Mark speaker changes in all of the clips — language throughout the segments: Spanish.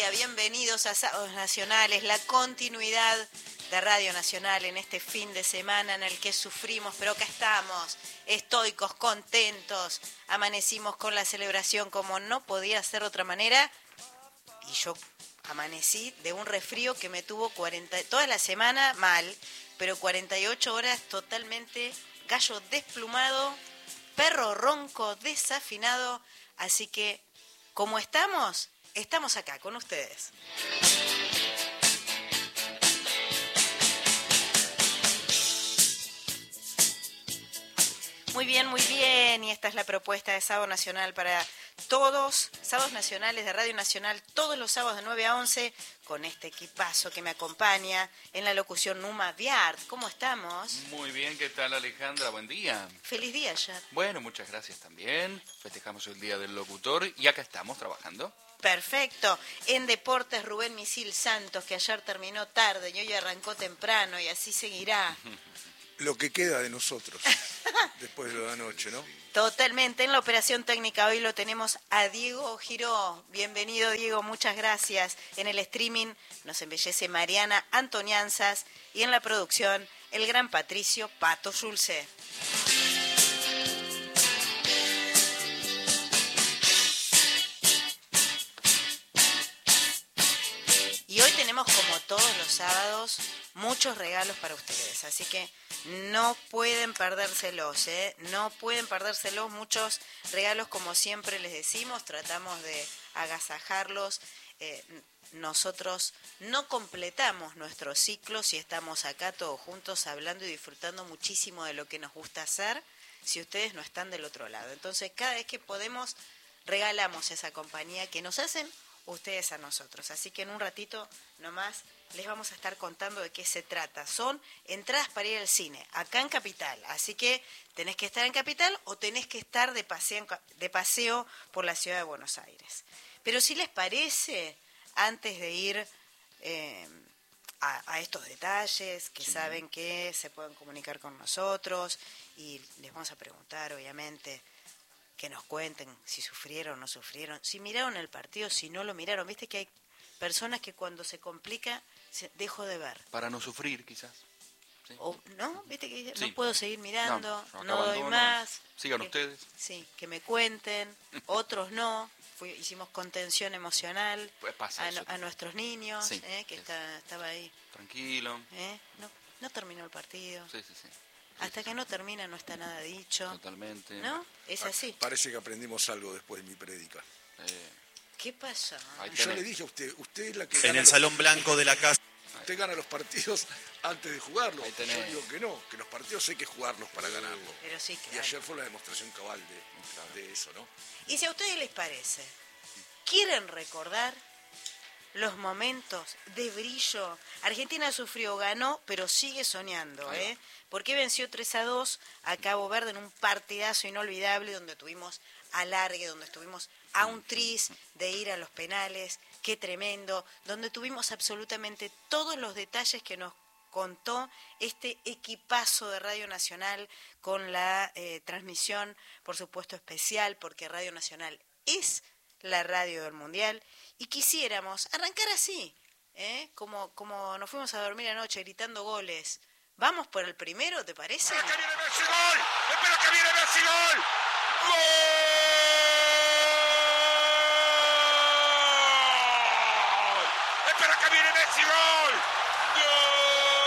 Speaker 1: día, bienvenidos a Sábados Nacionales, la continuidad de Radio Nacional en este fin de semana en el que sufrimos, pero acá estamos, estoicos, contentos, amanecimos con la celebración como no podía ser de otra manera, y yo amanecí de un resfrío que me tuvo toda la semana mal, pero 48 horas totalmente gallo desplumado, perro ronco, desafinado, así que como estamos acá con ustedes. Muy bien, y esta es la propuesta de Sábado Nacional para todos, Sábados Nacionales de Radio Nacional, todos los sábados de 9 a 11, con este equipazo que me acompaña en la locución Numa Viart. ¿Cómo estamos?
Speaker 2: Muy bien, ¿qué tal, Alejandra? Buen día.
Speaker 1: Feliz día ayer.
Speaker 2: Bueno, muchas gracias también. Festejamos el Día del Locutor y acá estamos trabajando.
Speaker 1: Perfecto. En Deportes, Rubén Misil Santos, que ayer terminó tarde y hoy arrancó temprano y así seguirá.
Speaker 3: Lo que queda de nosotros, después de lo de anoche, ¿no?
Speaker 1: Totalmente. En la operación técnica hoy lo tenemos a Diego Giró. Bienvenido, Diego, muchas gracias. En el streaming nos embellece Mariana Antonianzas y en la producción el gran Patricio Pato Schulze. Y hoy tenemos, como todos los sábados, muchos regalos para ustedes, así que no pueden perdérselos, no pueden perdérselos, muchos regalos, como siempre les decimos, tratamos de agasajarlos. Nosotros no completamos nuestro ciclo si estamos acá todos juntos hablando y disfrutando muchísimo de lo que nos gusta hacer, si ustedes no están del otro lado. Entonces, cada vez que podemos, regalamos esa compañía que nos hacen ustedes a nosotros. Así que en un ratito nomás les vamos a estar contando de qué se trata. Son entradas para ir al cine, acá en Capital. Así que tenés que estar en Capital o tenés que estar de paseo por la ciudad de Buenos Aires. Pero si les parece, antes de ir a estos detalles, que sí, saben que se pueden comunicar con nosotros y les vamos a preguntar, obviamente, que nos cuenten si sufrieron o no sufrieron, si miraron el partido, si no lo miraron. Viste que hay personas que cuando se complica, dejo de ver.
Speaker 2: Para no sufrir, quizás. Sí.
Speaker 1: O, ¿no? Viste que
Speaker 2: sí,
Speaker 1: no puedo seguir mirando, no doy
Speaker 2: abandono,
Speaker 1: más.
Speaker 2: Sigan ustedes.
Speaker 1: Sí, que me cuenten, otros no. Hicimos contención emocional
Speaker 2: pues
Speaker 1: a nuestros niños,
Speaker 2: sí,
Speaker 1: que estaba ahí.
Speaker 2: Tranquilo.
Speaker 1: No terminó el partido.
Speaker 2: Sí.
Speaker 1: Hasta que no termina no está nada dicho.
Speaker 2: Totalmente.
Speaker 1: ¿No? Es así.
Speaker 3: Parece que aprendimos algo después de mi prédica.
Speaker 1: ¿Qué pasó?
Speaker 3: Yo le dije a usted es la que...
Speaker 4: En el salón blanco de la casa.
Speaker 3: Usted gana los partidos antes de jugarlos.
Speaker 2: Yo
Speaker 3: digo que no, que los partidos hay que jugarlos para ganarlos.
Speaker 1: Pero sí, claro.
Speaker 3: Y ayer fue la demostración cabal de eso, ¿no?
Speaker 1: Y si a ustedes les parece, ¿quieren recordar los momentos de brillo? Argentina sufrió, ganó, pero sigue soñando, porque venció 3-2 a Cabo Verde en un partidazo inolvidable donde tuvimos alargue, donde estuvimos a un tris de ir a los penales, qué tremendo, donde tuvimos absolutamente todos los detalles que nos contó este equipazo de Radio Nacional con la transmisión, por supuesto, especial, porque Radio Nacional es la radio del Mundial, y quisiéramos arrancar así, como nos fuimos a dormir anoche gritando goles. Vamos por el primero, ¿te parece?
Speaker 5: ¡Espera que viene Messi, gol! ¡Espera que viene Messi, gol! ¡Gol! ¡Espera que viene Messi, gol! ¡Gol!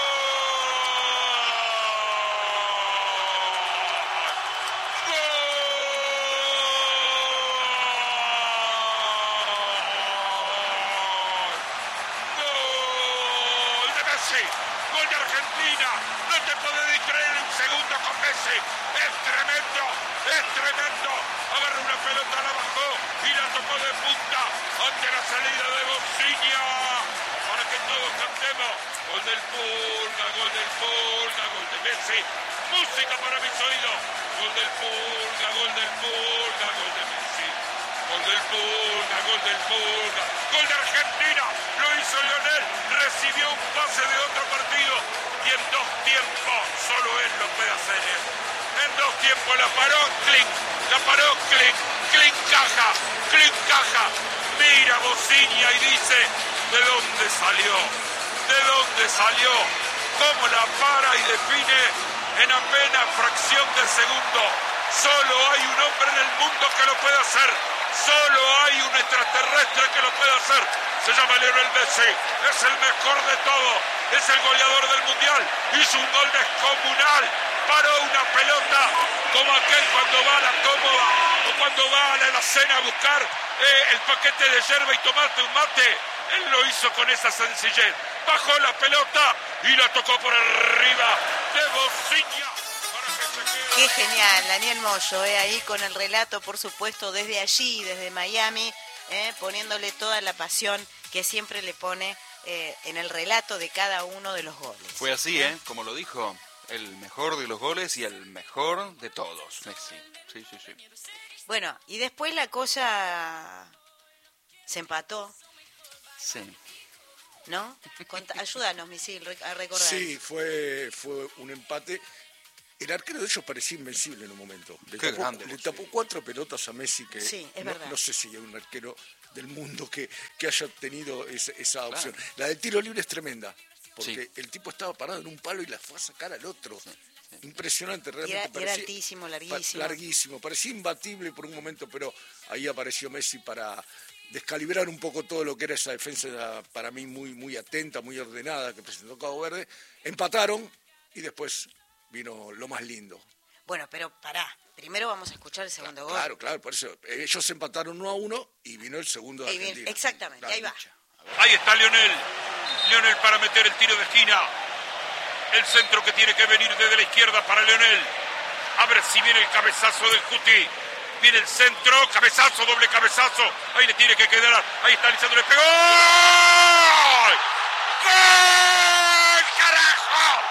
Speaker 5: Gol de Argentina, no te podés distraer un segundo con Messi, es tremendo, agarra una pelota, la bajó y la tocó de punta ante la salida de Bociña, para que todos cantemos, gol del Pulga, gol de Messi, música para mis oídos, gol del Pulga, gol de Messi, gol del Pulga, gol de Argentina, lo hizo Lionel, recibió un pase de otro partido y en 2 tiempos solo él lo puede hacer. En 2 tiempos la paró, clic, Clincaja, mira Bociña y dice, ¿de dónde salió? ¿De dónde salió? ¿Cómo la para y define en apenas fracción de segundo? Solo hay un hombre en el mundo que lo puede hacer. Solo hay un extraterrestre que lo puede hacer. Se llama Lionel Messi. Es el mejor de todos. Es el goleador del mundial. Hizo un gol descomunal. Paró una pelota como aquel cuando va a la cómoda o cuando va a la alacena a buscar el paquete de yerba y tomarte un mate. Él lo hizo con esa sencillez. Bajó la pelota y la tocó por arriba de Bociña.
Speaker 1: Qué genial, Daniel Moyo, ahí con el relato, por supuesto, desde allí, desde Miami, poniéndole toda la pasión que siempre le pone en el relato de cada uno de los goles.
Speaker 2: Fue así, como lo dijo, el mejor de los goles y el mejor de todos, Messi. Sí.
Speaker 1: Bueno, y después la cosa se empató,
Speaker 2: Sí.
Speaker 1: ¿no? Ayúdanos, Misil, a recordar.
Speaker 3: Sí, fue un empate. El arquero de ellos parecía invencible en un momento. Le tapó 4 pelotas a Messi que
Speaker 1: sí, es verdad.
Speaker 3: No sé si hay un arquero del mundo que haya tenido esa opción. Claro. La del tiro libre es tremenda, porque el tipo estaba parado en un palo y la fue a sacar al otro. Sí. Impresionante, realmente.
Speaker 1: Era altísimo, larguísimo.
Speaker 3: Larguísimo, parecía imbatible por un momento, pero ahí apareció Messi para descalibrar un poco todo lo que era esa defensa, para mí muy atenta, muy ordenada, que presentó Cabo Verde. Empataron y después vino lo más lindo.
Speaker 1: Bueno, pero pará. Primero vamos a escuchar el segundo gol.
Speaker 3: Claro, por eso. Ellos empataron 1-1 y vino el segundo de Argentina.
Speaker 1: Exactamente, ahí va.
Speaker 5: Ahí está Lionel. Lionel para meter el tiro de esquina. El centro que tiene que venir desde la izquierda para Lionel. A ver si viene el cabezazo del Cuti. Viene el centro, cabezazo, doble cabezazo. Ahí le tiene que quedar. Ahí está Lisandro, le pegó. ¡Gol! ¡Gol! ¡Carajo!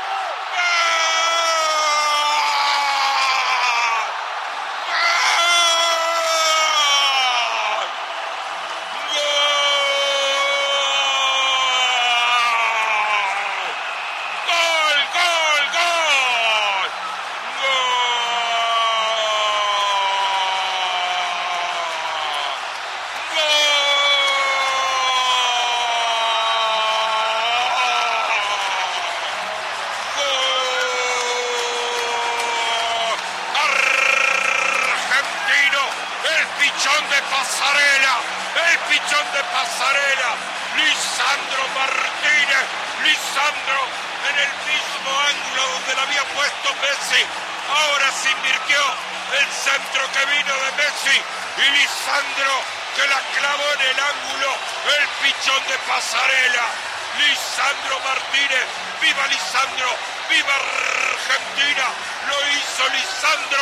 Speaker 5: Pasarela, Lisandro Martínez, Lisandro en el mismo ángulo donde lo había puesto Messi, ahora se invirtió el centro que vino de Messi y Lisandro que la clavó en el ángulo, el pichón de Pasarela, Lisandro Martínez, viva Lisandro, viva Argentina, lo hizo Lisandro,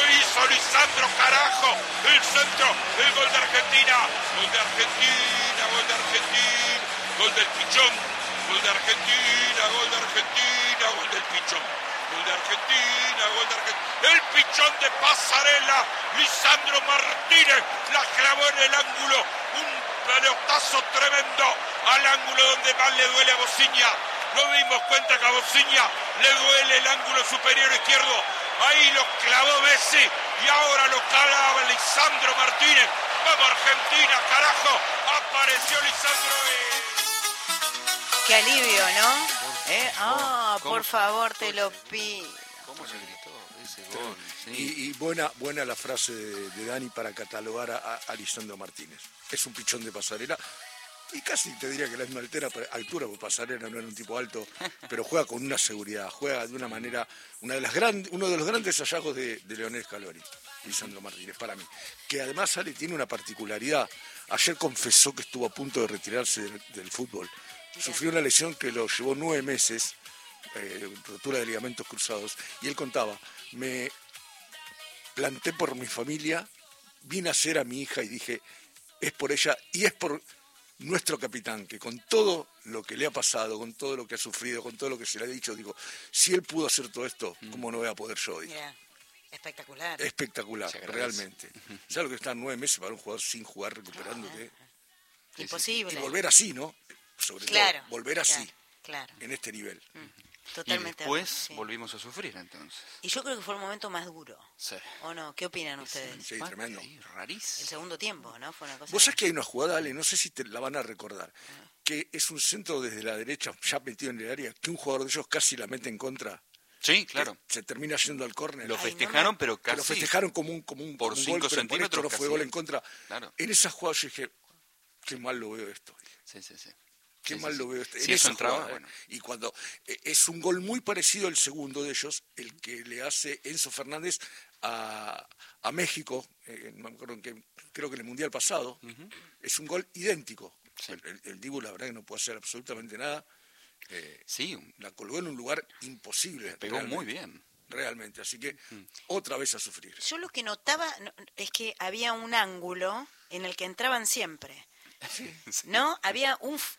Speaker 5: carajo, el centro, el gol de Argentina, gol de Argentina, gol de Argentina, gol del pichón, gol de Argentina, gol de Argentina, gol del pichón, gol de Argentina, gol de Argentina, el pichón de Pasarela, Lisandro Martínez, la clavó en el ángulo, un pelotazo tremendo al ángulo donde más le duele a Bociña. Nos dimos cuenta que a Bociña le duele el ángulo superior izquierdo. Ahí lo clavó Messi y ahora lo clava Lisandro Martínez. ¡Vamos Argentina, carajo! Apareció Lisandro
Speaker 1: Qué alivio, ¿no? Por favor, te lo pido.
Speaker 2: ¿Cómo se gritó ese gol? Sí.
Speaker 3: Y buena la frase de Dani para catalogar a Lisandro Martínez. Es un pichón de Pasarela. Y casi te diría que la misma altura, porque Pasarela no era un tipo alto, pero juega con una seguridad, juega de una manera, uno de los grandes hallazgos de Leonel Scaloni, Lisandro Martínez, para mí. Que además tiene una particularidad. Ayer confesó que estuvo a punto de retirarse del fútbol. Sufrió una lesión que lo llevó 9 meses, rotura de ligamentos cruzados, y él contaba, me planté por mi familia, vine a ser a mi hija y dije, es por ella y es por nuestro capitán, que con todo lo que le ha pasado, con todo lo que ha sufrido, con todo lo que se le ha dicho, digo, si él pudo hacer todo esto, ¿cómo no voy a poder yo?
Speaker 1: Yeah. Espectacular.
Speaker 3: Espectacular, realmente. ¿Sabes lo que están 9 meses para un jugador sin jugar, recuperándote?
Speaker 1: Imposible.
Speaker 3: Y volver así, ¿no? Sobre todo, volver así, en este nivel.
Speaker 1: Totalmente.
Speaker 2: Y después
Speaker 1: sí.
Speaker 2: volvimos a sufrir entonces.
Speaker 1: Y yo creo que fue el momento más duro.
Speaker 2: Sí.
Speaker 1: ¿O no? ¿Qué opinan ustedes?
Speaker 3: Sí, tremendo.
Speaker 2: Ahí,
Speaker 1: El
Speaker 2: rarísimo.
Speaker 1: segundo tiempo, ¿no? Fue una cosa...
Speaker 3: Vos sabés que hay una jugada, Ale, no sé si te la van a recordar, que es un centro desde la derecha, ya metido en el área, que un jugador de ellos casi la mete en contra.
Speaker 2: Sí, claro.
Speaker 3: Que se termina yendo al córner.
Speaker 2: Lo
Speaker 1: Ay,
Speaker 2: festejaron, pero
Speaker 3: Que
Speaker 2: casi...
Speaker 3: lo festejaron como un
Speaker 2: por
Speaker 3: como un
Speaker 2: 5
Speaker 3: gol, pero por
Speaker 2: centímetros
Speaker 3: esto no fue
Speaker 2: casi.
Speaker 3: gol en contra.
Speaker 2: Claro.
Speaker 3: En esa jugada yo dije, qué mal lo veo esto.
Speaker 2: Sí, sí, sí.
Speaker 3: Qué
Speaker 2: Sí,
Speaker 3: mal
Speaker 2: sí,
Speaker 3: lo
Speaker 2: sí.
Speaker 3: veo esto.
Speaker 2: Si
Speaker 3: En
Speaker 2: eso
Speaker 3: esa
Speaker 2: entraba,
Speaker 3: jugada,
Speaker 2: bueno.
Speaker 3: Y cuando es un gol muy parecido al segundo de ellos, el que le hace Enzo Fernández a México, no me acuerdo creo que en el Mundial pasado, es un gol idéntico.
Speaker 2: Sí.
Speaker 3: El Dibu la verdad que no puede hacer absolutamente nada.
Speaker 2: Sí,
Speaker 3: La colgó en un lugar imposible.
Speaker 2: pegó
Speaker 3: realmente.
Speaker 2: muy bien.
Speaker 3: Realmente, así que otra vez a sufrir.
Speaker 1: Yo lo que notaba es que había un ángulo en el que entraban siempre.
Speaker 2: Sí.
Speaker 1: ¿No? Había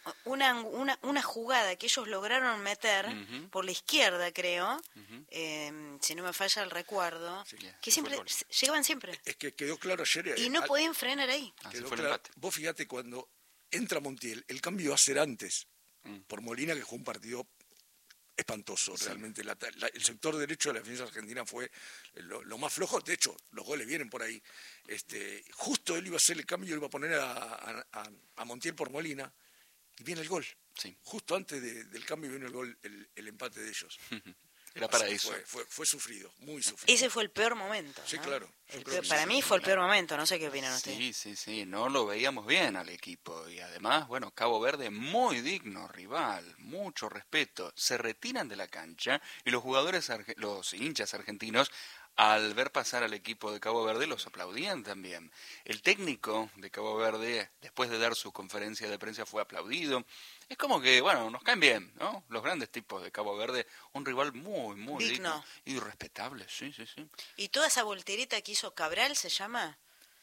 Speaker 1: una jugada que ellos lograron meter por la izquierda, creo, si no me falla el recuerdo,
Speaker 2: Sí,
Speaker 1: que
Speaker 2: fue
Speaker 1: siempre
Speaker 2: el gol.
Speaker 1: llegaban siempre.
Speaker 3: Es que quedó claro ayer.
Speaker 1: Y no podían frenar ahí.
Speaker 2: Así
Speaker 3: quedó
Speaker 2: fue el
Speaker 3: claro.
Speaker 2: empate.
Speaker 3: Vos fíjate, cuando entra Montiel, el cambio va a ser antes, por Molina, que jugó un partido espantoso, realmente. El sector derecho de la defensa argentina fue lo más flojo. De hecho, los goles vienen por ahí. Justo él iba a hacer el cambio, iba a poner a Montiel por Molina, y viene el gol.
Speaker 2: Sí.
Speaker 3: Justo antes del cambio viene el gol, el empate de ellos.
Speaker 2: Era para
Speaker 3: Así
Speaker 2: eso.
Speaker 3: Fue sufrido, muy sufrido.
Speaker 1: Ese fue el peor momento.
Speaker 3: Sí,
Speaker 1: ¿no?
Speaker 3: claro. Yo creo que
Speaker 1: Para
Speaker 3: sí.
Speaker 1: mí fue el peor momento, no sé qué opinan ustedes.
Speaker 2: Sí, sí, sí, no lo veíamos bien al equipo y además, bueno, Cabo Verde muy digno rival, mucho respeto, se retiran de la cancha y los jugadores, los hinchas argentinos, al ver pasar al equipo de Cabo Verde los aplaudían también. El técnico de Cabo Verde, después de dar su conferencia de prensa, fue aplaudido. Es como que, bueno, nos caen bien, ¿no? Los grandes tipos de Cabo Verde, un rival muy, muy digno y respetable, sí, sí, sí.
Speaker 1: Y toda esa voltereta que hizo Cabral, ¿se llama?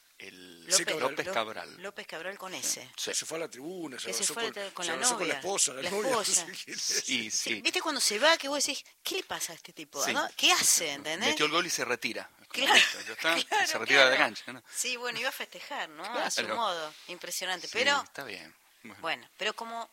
Speaker 2: López Cabral.
Speaker 1: López Cabral con ese.
Speaker 2: Sí.
Speaker 3: Se fue a la tribuna, se
Speaker 1: Que se
Speaker 3: abrazó
Speaker 1: fue con la
Speaker 3: abrazó con la
Speaker 1: novia.
Speaker 3: esposa, la
Speaker 1: La
Speaker 3: novia.
Speaker 1: esposa.
Speaker 3: No sé quién es.
Speaker 2: Sí, sí.
Speaker 1: ¿Viste cuando se va que vos decís, ¿qué le pasa a este tipo?
Speaker 2: Sí.
Speaker 1: ¿no? ¿Qué hace? ¿Entendés?
Speaker 2: Metió el gol y se retira.
Speaker 1: Claro,
Speaker 2: Ya está,
Speaker 1: claro,
Speaker 2: se retira de la
Speaker 1: claro.
Speaker 2: cancha, ¿no?
Speaker 1: Sí, bueno, iba a festejar, ¿no? A su
Speaker 2: Claro.
Speaker 1: modo. Impresionante.
Speaker 2: Sí,
Speaker 1: Pero,
Speaker 2: está bien.
Speaker 1: bueno, pero como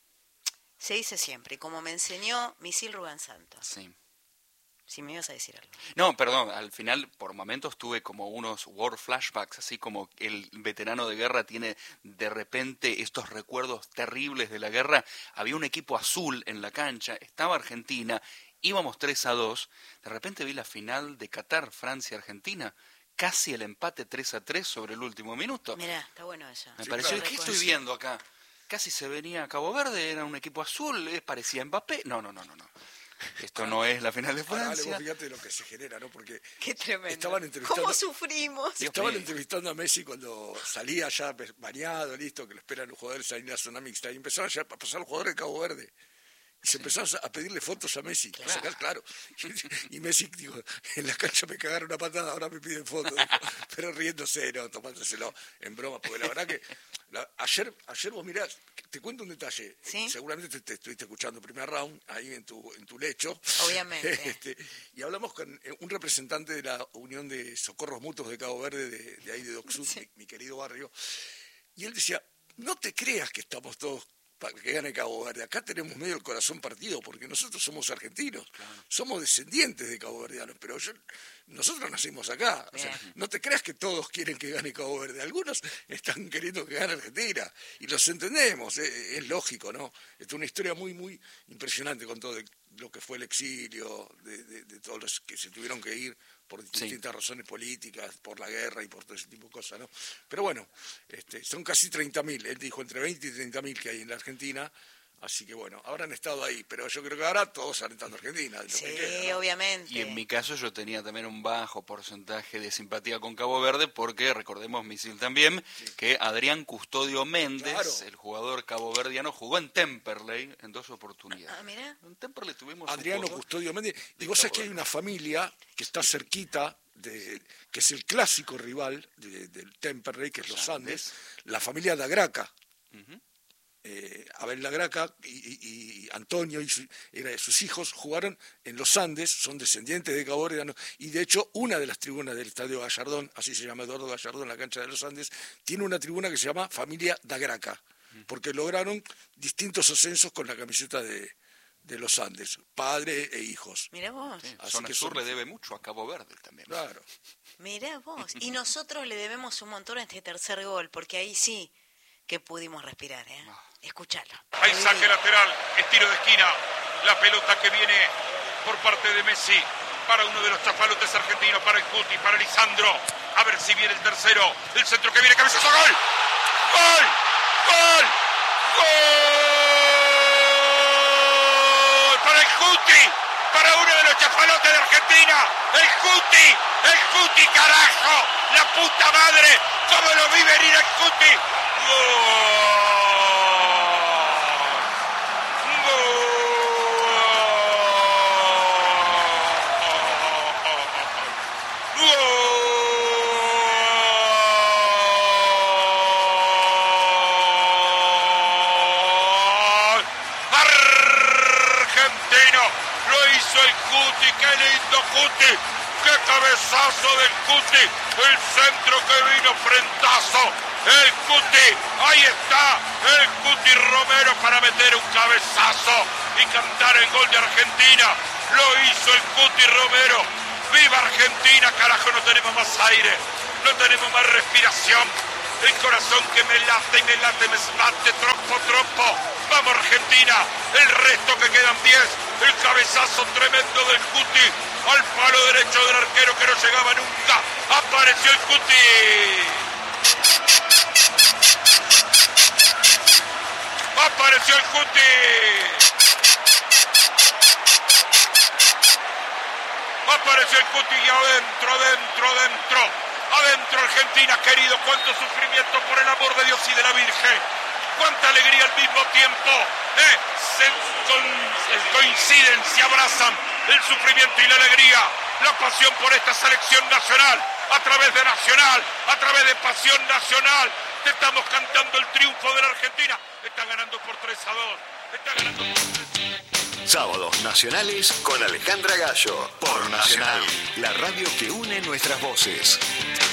Speaker 1: se dice siempre, como me enseñó Misil Rubén Santos.
Speaker 2: Sí.
Speaker 1: Si me ibas a decir algo.
Speaker 2: No, perdón, al final por momentos tuve como unos war flashbacks, así como el veterano de guerra tiene de repente estos recuerdos terribles de la guerra. Había un equipo azul en la cancha, estaba Argentina, íbamos 3-2, de repente vi la final de Qatar, Francia-Argentina, casi el empate 3-3 sobre el último minuto.
Speaker 1: Mirá, está bueno eso.
Speaker 2: Me
Speaker 3: Sí,
Speaker 2: pareció,
Speaker 3: claro.
Speaker 2: ¿qué estoy viendo acá? Casi se venía a Cabo Verde, era un equipo azul, parecía Mbappé. No. Esto no es la final de
Speaker 3: Ahora, Ale,
Speaker 2: Francia.
Speaker 3: vos fíjate lo que se genera, ¿no? Porque
Speaker 1: Qué tremendo.
Speaker 3: estaban entrevistando,
Speaker 1: ¿Cómo sufrimos?
Speaker 2: Dios
Speaker 3: estaban
Speaker 2: mío.
Speaker 3: entrevistando a Messi cuando salía ya bañado, listo, que lo esperan los jugadores ahí en la zona mixta, y empezaron ya a pasar los jugadores de Cabo Verde. Y se empezaron a pedirle fotos a Messi, a sacar, claro. Y Messi dijo, en la cancha me cagaron una patada, ahora me piden fotos. Dijo, pero riéndose, no, tomándoselo en broma, porque la verdad que ayer vos mirás, te cuento un detalle.
Speaker 1: ¿Sí?
Speaker 3: Seguramente te estuviste escuchando primer round ahí en tu lecho.
Speaker 1: Obviamente.
Speaker 3: Y hablamos con un representante de la Unión de Socorros Mutuos de Cabo Verde, de ahí de Docsud,
Speaker 1: Sí.
Speaker 3: mi querido barrio. Y él decía, no te creas que estamos todos para que gane Cabo Verde. Acá tenemos medio el corazón partido, porque nosotros somos argentinos, somos descendientes de caboverdianos, pero nosotros nacimos acá. O sea, no te creas que todos quieren que gane Cabo Verde. Algunos están queriendo que gane Argentina, y los entendemos, es lógico, ¿no? Es una historia muy, muy impresionante con todo lo que fue el exilio, de todos los que se tuvieron que ir por distintas razones políticas, por la guerra y por todo ese tipo de cosas, ¿no? Pero bueno, son casi 30.000, él dijo entre 20 y 30.000 que hay en la Argentina, así que bueno, habrán estado ahí, pero yo creo que ahora todos alentando a Argentina. de lo
Speaker 1: Sí,
Speaker 3: que queda, ¿no?
Speaker 1: obviamente.
Speaker 2: Y en mi caso yo tenía también un bajo porcentaje de simpatía con Cabo Verde porque, recordemos, Misil también, que Adrián Custodio Méndez,
Speaker 3: Claro.
Speaker 2: el jugador caboverdiano, jugó en Temperley en 2 oportunidades.
Speaker 1: Ah, mirá.
Speaker 2: En Temperley tuvimos un
Speaker 3: Adriano
Speaker 2: jugador-
Speaker 3: Custodio Méndez. Y
Speaker 2: de
Speaker 3: vos sabés
Speaker 2: Cabo
Speaker 3: que hay
Speaker 2: Verde.
Speaker 3: una familia que está cerquita, que es el clásico rival del Temperley, que es los Andes, la familia Dagraca.
Speaker 2: Ujú.
Speaker 3: Abel Dagraca y Antonio y sus hijos jugaron en los Andes, son descendientes de Cabo Verde, y de hecho una de las tribunas del Estadio Gallardón, así se llama Eduardo Gallardón, la cancha de los Andes, tiene una tribuna que se llama Familia Dagraca, porque lograron distintos ascensos con la camiseta de de los Andes, padre e hijos.
Speaker 1: Mirá vos.
Speaker 2: Sí,
Speaker 3: Así
Speaker 2: Zona
Speaker 3: que
Speaker 2: Sur
Speaker 3: son-
Speaker 2: le debe mucho a Cabo Verde también.
Speaker 3: Claro.
Speaker 1: Mirá vos. Y nosotros le debemos un montón a este tercer gol, porque ahí sí que pudimos respirar, ¿eh? Escuchalo.
Speaker 5: Hay saque lateral, estiro de esquina. La pelota que viene por parte de Messi para uno de los chapalotes argentinos, para el Cuti, para Lisandro. A ver si viene el tercero. El centro que viene, cabezazo, gol. ¡Gol! ¡Gol! ¡Gol! Para el Cuti, para uno de los chapalotes de Argentina. El Cuti, carajo. La puta madre. ¿Cómo lo vi venir el Cuti? ¡Gol! Argentino, lo hizo el Cuti, qué lindo Cuti, qué cabezazo del Cuti, el centro que vino, frentazo, el Cuti, ahí está, el Cuti Romero para meter un cabezazo y cantar el gol de Argentina, lo hizo el Cuti Romero. ¡Viva Argentina, carajo! No tenemos más aire, no tenemos más respiración. El corazón que me late y me late, me bate troppo. ¡Vamos Argentina! El resto que quedan 10. El cabezazo tremendo del Cuti al palo derecho del arquero que no llegaba nunca. ¡Apareció el Cuti! ¡Apareció el Cuti! Apareció el Cuti y adentro Argentina, querido, cuánto sufrimiento por el amor de Dios y de la Virgen, cuánta alegría al mismo tiempo, coinciden, se abrazan el sufrimiento y la alegría, la pasión por esta selección nacional, a través de Nacional, a través de Pasión Nacional, te estamos cantando el triunfo de la Argentina, está ganando por 3-2, está ganando por 3-2.
Speaker 4: Sábados nacionales con Alejandra Gallo por Nacional, la radio que une nuestras voces.